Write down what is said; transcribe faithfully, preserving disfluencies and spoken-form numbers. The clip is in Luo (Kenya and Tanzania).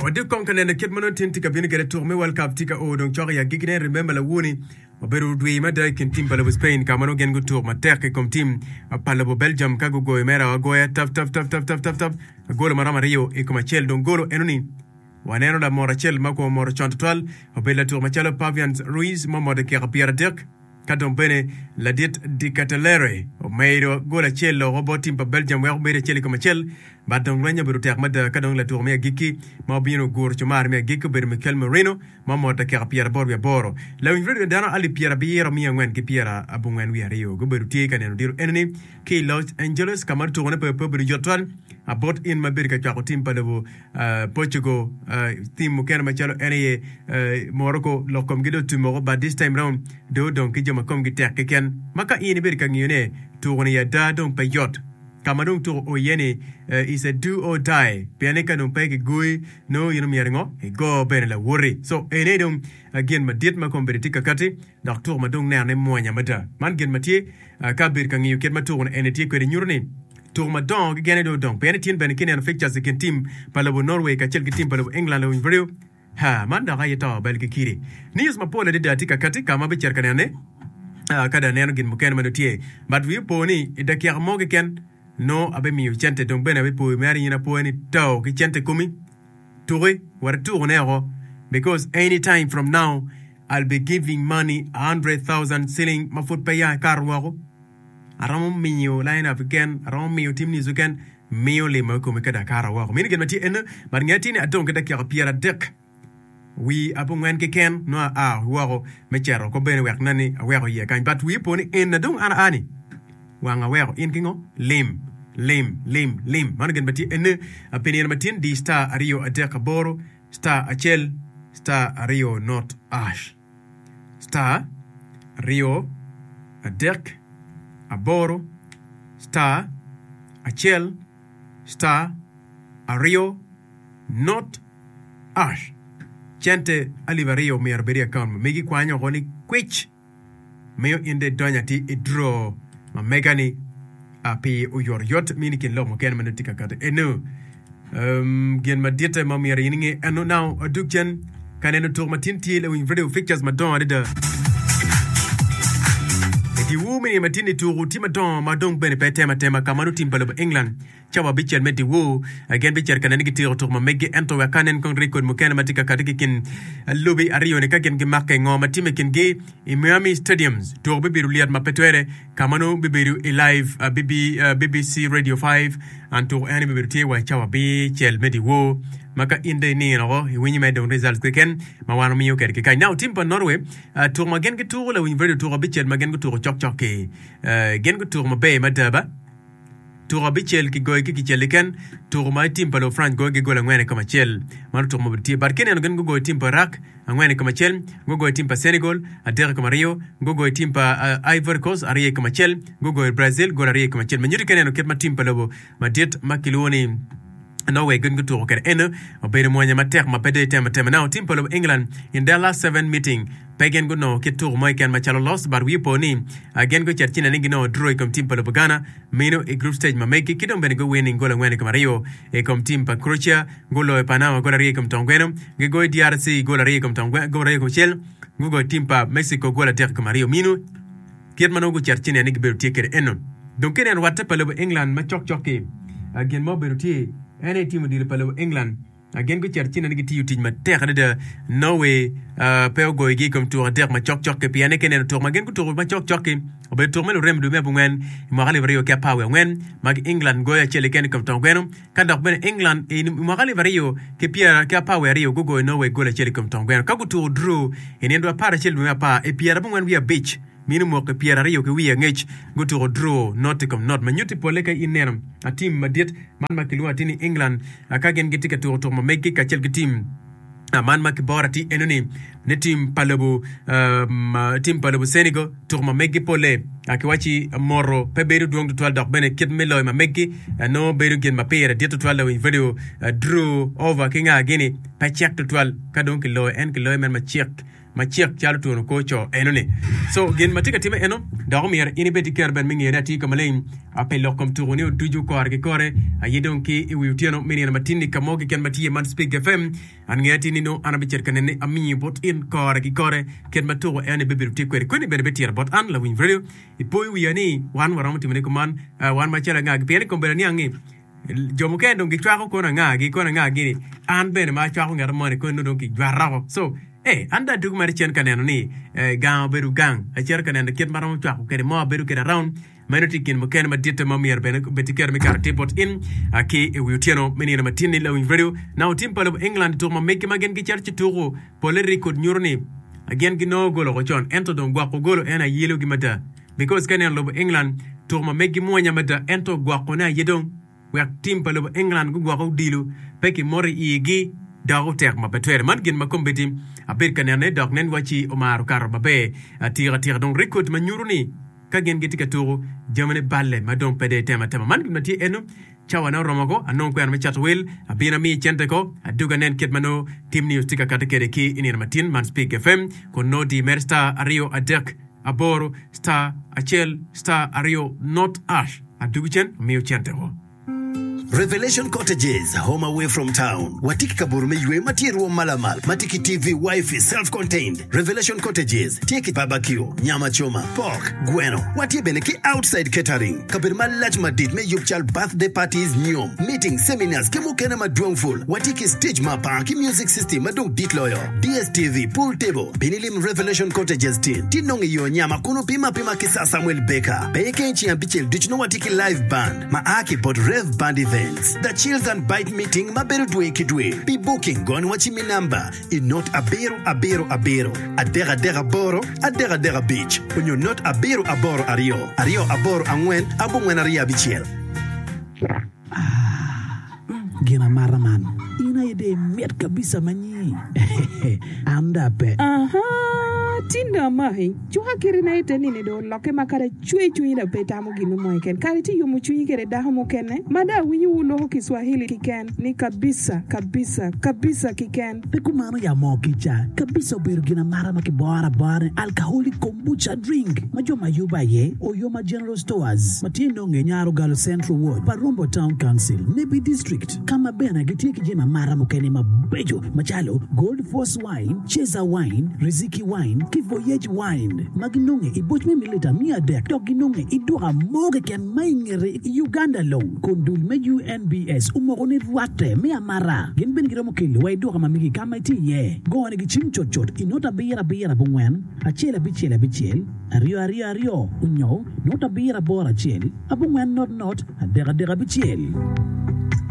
Odi konkane na kit manon tin tika bini kere tourme World Cup tika o donc chori ya gigine remember la wuni oberu dwi ma da kin tim pala Spain ka mano gen go tour ma tek kom tim pala bo Belgium ka go go mera go ya tap tap tap tap tap tap tap golo marama Rio e kuma chel donc golo enoni waneno la mora chel mako mora chantotal obela tour ma chelo Pavians Ruiz momo de kera Pierre Dirk kadon bene la dit di Catalere o meiro gola chel robot tim pa Belgium wa meiro chel kuma chel badon ranya beru tek mad kadon la tour me giki ma bino gor chumar me giki ber Mikel Merino momo de kera Pierre Borbia Boro la winvre dana ali Pierre Biero mi ngwen ki Pierre abungwen wi Rio go beru tie kaneno diru eneni ki Los Angeles kamar tourne pe pe beru jotwan abot in mabirka chako tim pa levo Portugal tim mukena machalo ene Morocco lokom gido tomorrow but this time round do donc jama kom gi tek ken maka ini birka ngine tourne ya da donc pe yot kamadung tour o yene is a do or die piane kanum pe gi goy no yino mieringo e go ben la worry so ene dum again madit ma kom beritika kati doctor madung ne ne monya mata man gen matie ka birka ngiyo ket ma tourne ene tie ko de nyurni tour ma dong gene do dong pene tin ben kinen fixtures ken team palabo Norway ka chel team palabo England lo video ha man da ga yeta bel ki kiri news ma pole de datika kati kama be cher kanane kada neno gin muken ma do tie but we poni de kier mo ken no abe mi chente donc ben abe po mari ina po ni taw ki chente kumi touri war tournero because any time from now I'll be giving money one hundred thousand shilling ma foot pay ya karwaro aram miyo line up again aram miyo team ni zuken miyo le ma ko me kada karwaro mini gen mati en bar ngati ni adon kada kier Pierre Dirk we abungwen ke ken no a waro me chero ko ben wek nani wero ye kan but we poni en dong ana ani wanga wero in kingo lim lim lim lim man gen bati en apeni matin di star Rio Dirk Boro star Achel star Rio Not Ash star Rio Dirk Aboro star Achel star Rio Not Ash chente alivario mi arberia account megi kwanyo goni kwich meyo inde donyati i draw ma megani api uyor yot mini kin lo mo ken manutika kata eno um gen madita ma mi ringe eno now adukchen kaneno tour matin ti le win video pictures ma don de di wumi matini tour tima don ma don bene pe tema tema kamanu timbalo England chawa bichel meti wo again bichel kanani ki tiro tour ma megi ento wa kanen kon record mo ken matika kadiki kin lobby Rio ne kagen ge marke ngoma time kin ge i Miami stadiums tour bibiru liat ma petwere kamanu bibiru e live uh, B B, uh, B B C Radio five and tour ani bibiru tie wa chawa bichel meti wo maka inde ni no winyi me don results ken ma wano mi yoker ke kai now timpa Norway uh, tour ma gen ge tour la win video tour bichel ma gen ge tour chok chok ke uh, gen ge tour ma be ma daba tour bichel ki goy ki chel ken tour ma timpa lo France goy ge gola ngene kama chel ma tour ma bitie bar ken gen go goy timpa rak ngene kama chel go goy timpa Senegal adere kama Rio go goy timpa uh, Ivory Coast ariye kama chel go goy Brazil go ariye kama chel ma nyuri ken no ket ma timpa lo ma det makiloni no way gun to okay eno obere monya matek ma pede tema tema now team of England in their last seven meeting pegen go no ke tour mo ken ma chalo lost but we poni again go china ningi no draw com team of Ghana meno a group stage ma make kidon ben go winning goal ngene kama Rio e com team pa Croatia golo e Panama gola rie com tongweno ge go D R C gola rie com tongweno go rie com chel go go team pa Mexico gola ter kama Rio mino kiet mano go china ningi be ticket eno donc ken watta pa le England ma chok choke again mo be tie any team di palo England again go cherchina ngi tiu tin ma terre de Norway uh pe go gi comme tour der ma chok chok ke piane ken tour ma gen go tour ma chok chok ke obe tour melo rem do me bungen mo gali Rio ke pa wen mag England go ya chele ken comme ton gwenom kada ben England e mo gali Rio ke pia ke pa Rio go go Norway go la chele comme ton gwen ka go tour draw e ne do para chele me pa e pia bungen wi beach minu mo ke Pierre Rio ke wi ngech go to draw not come not manyuti poleka inenam a team madet man makilu atini England akagen gitika to to meki ka chel team man mak borati enoni ne team palabo um, team palabo Senegal to meki pole akiwachi moro peberu duong to dok bene kit melo ma meki no beru gen ma pere dit to twelve video draw over kinga gini pa check to twelve kadon ki lo en ki lo men ma check chiek chalo tuono kocho enone so gen matika time eno dago mier ini beti kerben mingi ati kamalein apelo kom turoni tuju kor ke kore ayedon ki iwutiano mini na matini kamogi ken matie man speak fm an ngati nino ana bicher kanene ami bot in kor ke kore ken matugo ene bebiru tikwer kweni bene betier bot an la win radio ipoy wiani wan waram timene kuman wan machela ngag pene kombelani angi jomukendo ngichwako kona ngagi kona ngagi an bene ma chwako ngar mone ko no donki jwarako so eh anda dug mari chen kaneno ni gang beru gang a cher kaneno ket maram chwako kede mo beru kede round manoti kin mo ken ma ditta ma mier bene betiker mi karate bot in aki e wiutiano meni na matini la win radio now team palo England to ma meke magen ki cher chituro pole record nyurni again gino golo ko chon ento don gwako golo ena yelo gimata because kaneno lo England to ma megi mo nyamata ento gwako na yedon wek team palo England gu gwako dilu peki mori igi dago tek ma petwer man gin ma kombeti abir kanene dog nen wachi Omar Kar babe atira tira don record ma nyurni ka gen giti ka turu jamane balle ma don pede tema tema man gin mati eno chawana romako anon ko an chat wel abina mi chente ko aduga nen ket mano team news tika kata kede ki inir matin man speak fm ko nodi mersta ario adek aboro star achel star ario not ash aduga chen mi chente ko Revelation Cottages, home away from town. Watiki kaburume yue matiru malamal. Matiki T V, Wi-Fi, self-contained. Revelation Cottages, tiki barbecue, nyama choma, pork, gueno. Wati beneki outside catering. Kabirma lach madid me yupchal birthday parties nyom. Meetings, seminars, kemu kene madwongful. Watiki stage mapa, ki music system, madung dit loyo. D S T V, pool table. Benilim Revelation Cottages tin. Tinongi yo nyama kuno pima pima kisa Samuel Baker. Beke nchi ambichel dichno watiki live band. Maaki pot rev band event. The Chills and Bite meeting maberu dwe kidwe. Be booking gone wachi mi number. In not abero abero abero. Adera dera boro, adera dera beach. When you're not abero aboro ario. Ario aboro angwen, abungwen aria bichiel. Gina maraman. Ina ide met kabisa manyi. Amda pe. Aha. Tinda mai chuha kirina ite nini do loke makare chui chui na peta mo ginu mo ken kare ti yumu chui kere da mo ken mada winyi ulo ho Kiswahili kiken ni kabisa kabisa kabisa kiken pekumano ya mo kicha kabisa biru gina mara makibora bare alcoholic kombucha drink majo mayuba ye Oyoma General Stores matindo ngenyaro Galo Central Ward Parumbo Town Council Nebi District kama bena gitie kijema mara mo ken mabejo machalo Gold Force Wine Cheza Wine Riziki Wine Voyage Wine Maginonge ibochme milita mia dek Doginonge idura moge ken maingere Uganda long Kondul me U N B S umorone ruate mea mara Gen ben gira mokili wa idura mamiki kama iti ye Gowane gichim chot chot Inota bira bira bungwen Achela bichela bichel Ario ario ario Unyo Nota bira bora chel Abungwen not not Adera dera bichel